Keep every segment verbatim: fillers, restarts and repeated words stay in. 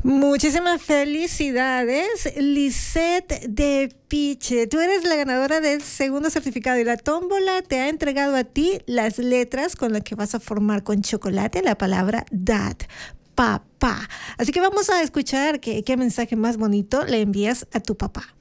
Muchísimas felicidades, Lisette de Piche. Tú eres la ganadora del segundo certificado y la tómbola te ha entregado a ti las letras con las que vas a formar con chocolate la palabra dad, papá. Así que vamos a escuchar qué, qué mensaje más bonito le envías a tu papá.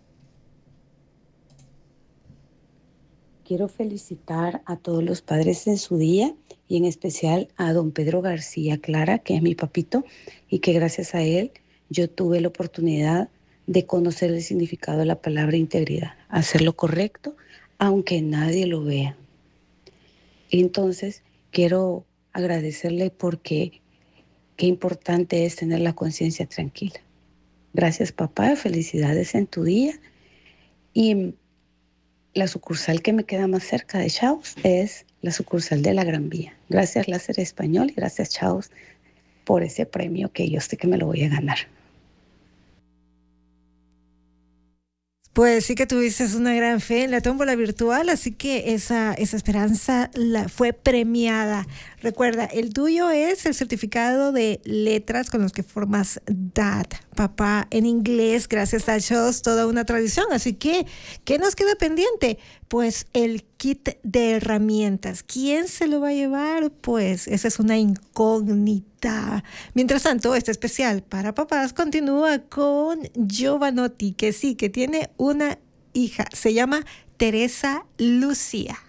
Quiero felicitar a todos los padres en su día y en especial a don Pedro García Clara, que es mi papito, y que gracias a él yo tuve la oportunidad de conocer el significado de la palabra integridad, hacer lo correcto, aunque nadie lo vea. Entonces, quiero agradecerle porque qué importante es tener la conciencia tranquila. Gracias, papá, felicidades en tu día. Y la sucursal que me queda más cerca de Chaos es la sucursal de la Gran Vía. Gracias, Láser Español, y gracias, Chaos, por ese premio que yo sé que me lo voy a ganar. Pues sí que tuviste una gran fe en la tómbola virtual, así que esa, esa esperanza la fue premiada. Recuerda, el tuyo es el certificado de letras con los que formas dad, papá, en inglés, gracias a Shows, toda una tradición. Así que, ¿qué nos queda pendiente? Pues el kit de herramientas. ¿Quién se lo va a llevar? Pues esa es una incógnita. Mientras tanto, este especial para papás continúa con Giovanotti, que sí, que tiene una hija. Se llama Teresa Lucía.